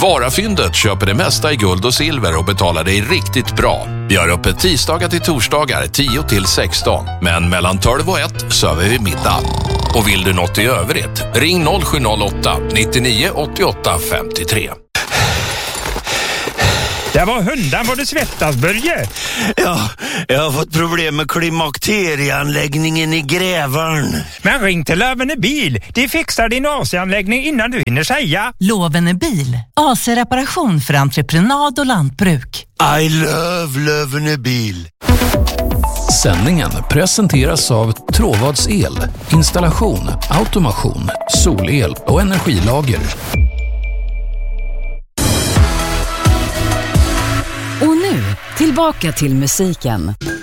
Varafyndet köper det mesta i guld och silver och betalar dig riktigt bra. Vi har öppet tisdagar till torsdagar 10 till 16. Men mellan 12 och 1 söver vi middag. Och vill du något i övrigt, ring 0708 99 88 53. Det var hundan vad du svettas, Börje. Ja, jag har fått problem med klimakterieanläggningen i Grävarn. Men ring till Lövene bil. De fixar din AC-anläggning innan du hinner säga. Lövene bil. AC-reparation för entreprenad och lantbruk. I love Lövene bil. Sändningen presenteras av Tråvads el, installation, automation, solel och energilager. Och nu, tillbaka till musiken.